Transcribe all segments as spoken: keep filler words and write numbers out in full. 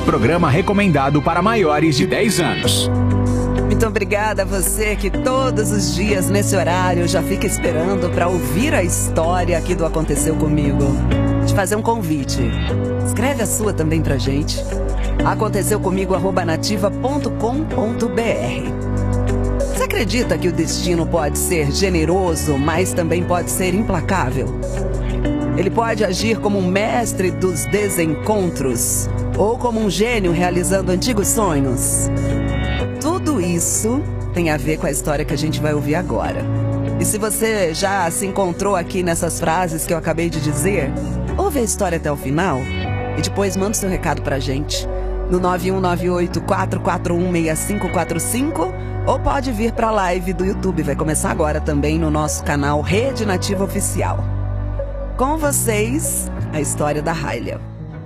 Programa recomendado para maiores de dez anos. Muito obrigada a você que todos os dias nesse horário já fica esperando para ouvir a história aqui do Aconteceu Comigo. Te fazer um convite. Escreve a sua também pra gente. aconteceu comigo arroba nativa ponto com ponto br. Você acredita que o destino pode ser generoso, mas também pode ser implacável? Ele pode agir como um mestre dos desencontros ou como um gênio realizando antigos sonhos? Tudo isso tem a ver com a história que a gente vai ouvir agora. E se você já se encontrou aqui nessas frases que eu acabei de dizer, ouve a história até o final e depois manda seu recado pra gente no nove um nove oito, quatro quatro um, seis cinco quatro cinco ou pode vir pra live do YouTube. Vai começar agora também no nosso canal Rede Nativa Oficial. Com vocês, a história da Railha.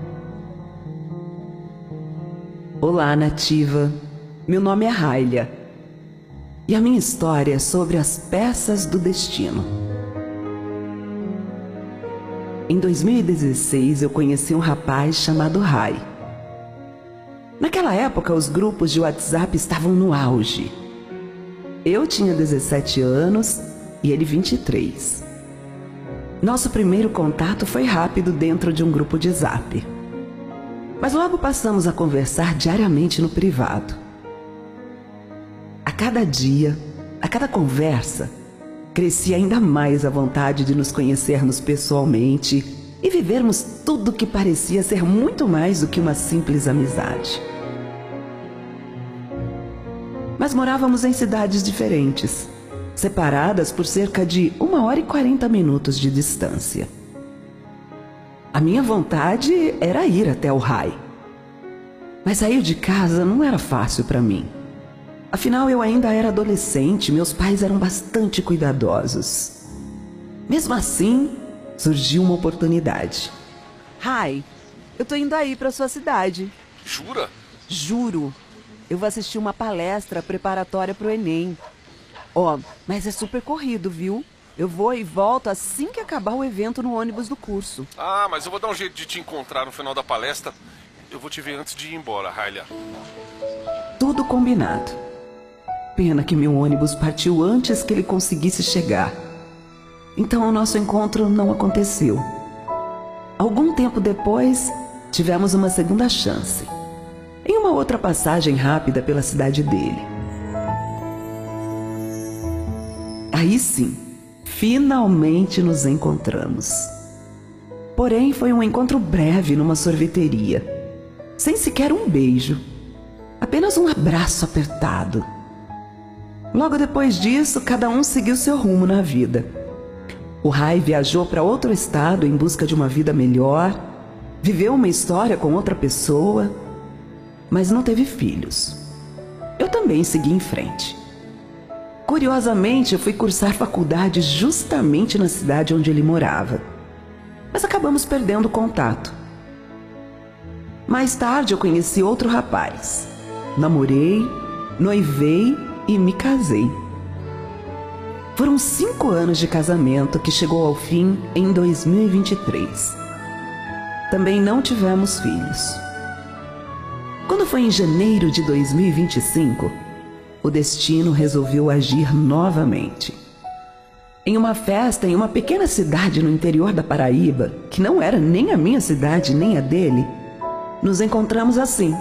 Olá, Nativa. Meu nome é Railha. E a minha história é sobre as peças do destino. Em dois mil e dezesseis, eu conheci um rapaz chamado Rai. Naquela época, os grupos de WhatsApp estavam no auge. Eu tinha dezessete anos e ele vinte e três. Nosso primeiro contato foi rápido dentro de um grupo de Zap. Mas logo passamos a conversar diariamente no privado. A cada dia, a cada conversa, crescia ainda mais a vontade de nos conhecermos pessoalmente e vivermos tudo que parecia ser muito mais do que uma simples amizade. Mas morávamos em cidades diferentes, separadas por cerca de uma hora e quarenta minutos de distância. A minha vontade era ir até o Rai. Mas sair de casa não era fácil para mim. Afinal, eu ainda era adolescente, meus pais eram bastante cuidadosos. Mesmo assim, surgiu uma oportunidade. Rai, eu tô indo aí pra sua cidade. Jura? Juro. Eu vou assistir uma palestra preparatória pro Enem. Ó, oh, mas é super corrido, viu? Eu vou e volto assim que acabar o evento no ônibus do curso. Ah, mas eu vou dar um jeito de te encontrar no final da palestra. Eu vou te ver antes de ir embora, Railha. Tudo combinado. Pena que meu ônibus partiu antes que ele conseguisse chegar. Então o nosso encontro não aconteceu. Algum tempo depois, tivemos uma segunda chance. Em uma outra passagem rápida pela cidade dele. Aí sim, finalmente nos encontramos. Porém, foi um encontro breve numa sorveteria. Sem sequer um beijo. Apenas um abraço apertado. Logo depois disso, cada um seguiu seu rumo na vida. O Rai viajou para outro estado em busca de uma vida melhor, viveu uma história com outra pessoa, mas não teve filhos. Eu também segui em frente. Curiosamente, eu fui cursar faculdade justamente na cidade onde ele morava. Mas acabamos perdendo contato. Mais tarde, eu conheci outro rapaz. Namorei, noivei e me casei. Foram cinco anos de casamento que chegou ao fim em dois mil e vinte e três. Também não tivemos filhos. Quando foi em janeiro de dois mil e vinte e cinco, o destino resolveu agir novamente. Em uma festa em uma pequena cidade no interior da Paraíba, que não era nem a minha cidade nem a dele, nos encontramos assim,